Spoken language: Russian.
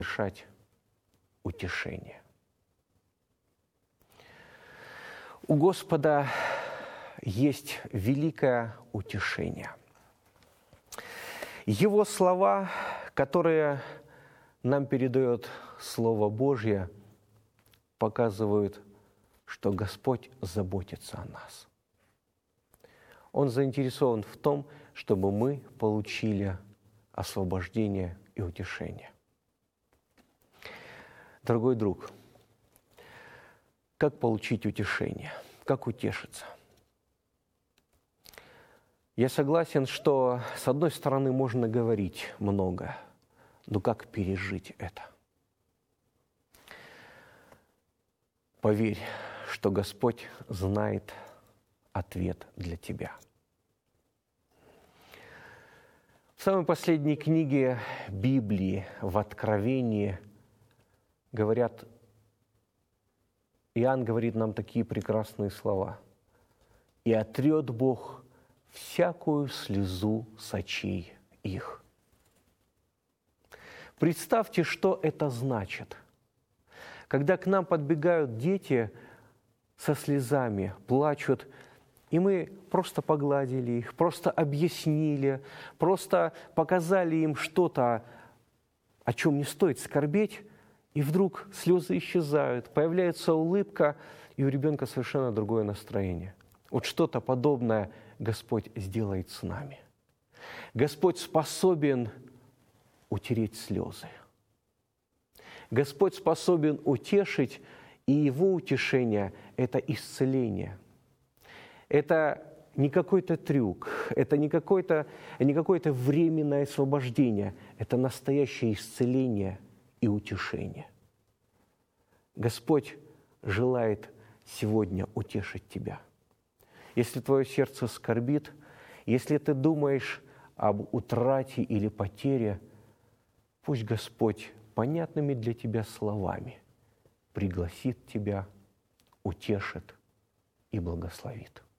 совершать утешение. У Господа есть великое утешение. Его слова, которые нам передает Слово Божье, показывают, что Господь заботится о нас. Он заинтересован в том, чтобы мы получили освобождение и утешение. Дорогой друг, как получить утешение? Как утешиться? Я согласен, что с одной стороны можно говорить много, но как пережить это? Поверь, что Господь знает ответ для тебя. В самой последней книге Библии, в Откровении, Иоанн говорит нам такие прекрасные слова. «И отрет Бог всякую слезу с очей их». Представьте, что это значит. Когда к нам подбегают дети со слезами, плачут, и мы просто погладили их, просто объяснили, просто показали им что-то, о чем не стоит скорбеть, и вдруг слезы исчезают, появляется улыбка, и у ребенка совершенно другое настроение. Вот что-то подобное Господь сделает с нами. Господь способен утереть слезы. Господь способен утешить, и Его утешение – это исцеление. Это не какой-то трюк, это не какое-то временное освобождение, это настоящее исцеление и утешение. Господь желает сегодня утешить тебя. Если твое сердце скорбит, если ты думаешь об утрате или потере, пусть Господь понятными для тебя словами пригласит тебя, утешит и благословит.